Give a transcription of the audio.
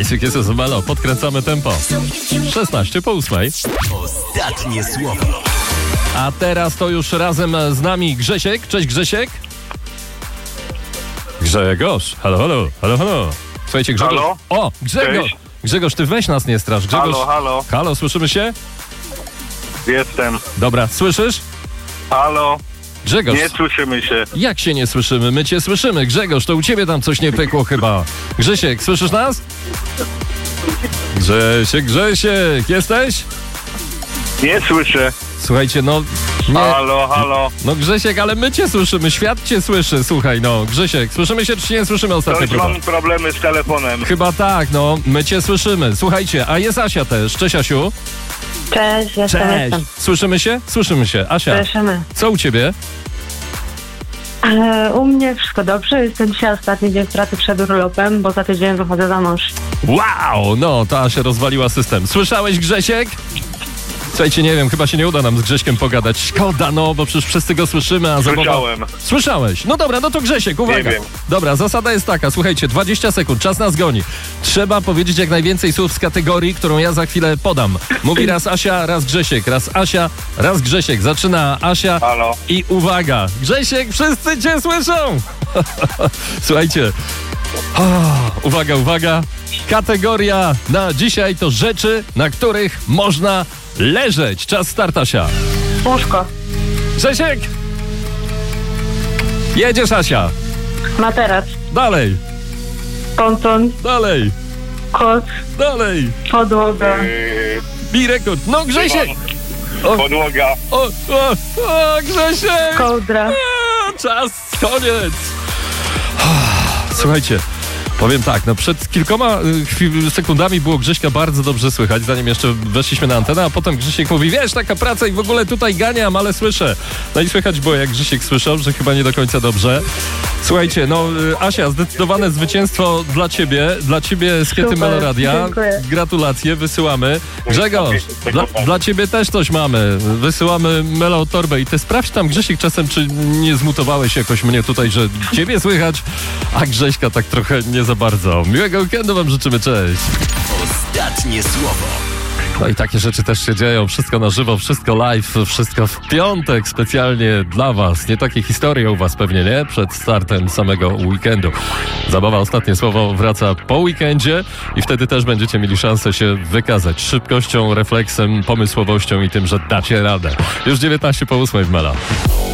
Basic jest Melo, podkręcamy tempo. 16:08. Ostatnie słowo. A teraz to już razem z nami Grzesiek. Cześć Grzesiek. Grzegorz. Halo, halo, halo, halo. Słuchajcie, Grzegorz. Halo? O, Grzegorz. Cześć. Grzegorz, ty weź nas nie strasz. Grzegorz. Halo, halo. Halo, słyszymy się? Jestem. Dobra, słyszysz? Halo. Grzegorz. Nie słyszymy się. Jak się nie słyszymy? My cię słyszymy. Grzegorz, to u ciebie tam coś nie pykło chyba. Grzesiek, słyszysz nas? Grzesiek, jesteś? Nie słyszę. Słuchajcie, no... Nie, Halo, halo. no Grzesiek, ale my cię słyszymy, świat cię słyszy, słuchaj, no. Grzesiek, słyszymy się czy nie słyszymy ostatnio? Coś mam problemy z telefonem. Chyba tak, no, my cię słyszymy. Słuchajcie, a jest Asia też. Cześć Asiu. Cześć, jestem. Słyszymy się? Słyszymy się. Asia, Słyszymy. co u ciebie? U mnie wszystko dobrze. Jestem dzisiaj ostatni dzień pracy przed urlopem, bo za tydzień wychodzę za mąż. Wow, no, ta Asia rozwaliła system. Słyszałeś, Grzesiek? Słuchajcie, nie wiem, chyba się nie uda nam z Grześkiem pogadać. Szkoda, no, bo przecież wszyscy go słyszymy, a zabawa... Słyszałem. Słyszałeś? No dobra, no to Grzesiek, uwaga. Nie wiem. Dobra, zasada jest taka, słuchajcie, 20 sekund, czas nas goni. Trzeba powiedzieć jak najwięcej słów z kategorii, którą ja za chwilę podam. Mówi raz Asia, raz Grzesiek, raz Asia, raz Grzesiek. Zaczyna Asia Halo. i uwaga. Grzesiek, wszyscy cię słyszą! Słuchajcie. Uwaga, uwaga. Kategoria na dzisiaj to rzeczy, na których można leżeć. Czas start, Asia. Łóżko, Grzesiek! Jedziesz, Asia. materac, Dalej, ponton, dalej, koc, dalej. podłoga, Bij rekord. No, Grzesiek! O, Podłoga. o, Grzesiek! kołdra. Czas, koniec. Słuchajcie, powiem tak, no przed kilkoma sekundami było Grześka bardzo dobrze słychać, zanim jeszcze weszliśmy na antenę, a potem Grzesiek mówi, wiesz, taka praca i w ogóle tutaj ganiam, ale słyszę. No i słychać było, jak Grzesiek słyszał, że chyba nie do końca dobrze. Słuchajcie, no Asia, zdecydowane zwycięstwo dla ciebie z Kiety Super, Meloradia. dziękuję. Gratulacje, wysyłamy. Grzegorz, dla ciebie też coś mamy. Wysyłamy Melo torbę i ty sprawdź tam, Grzesiek, czasem czy nie zmutowałeś jakoś mnie tutaj, że ciebie słychać, a Grześka tak trochę nie za bardzo. Miłego weekendu wam życzymy, cześć. Ostatnie słowo. No i takie rzeczy też się dzieją. Wszystko na żywo, wszystko live, wszystko w piątek specjalnie dla was. Nie takie historie u was pewnie, nie? Przed startem samego weekendu. Zabawa Ostatnie Słowo wraca po weekendzie i wtedy też będziecie mieli szansę się wykazać szybkością, refleksem, pomysłowością i tym, że dacie radę. Już 19:08 w Mela.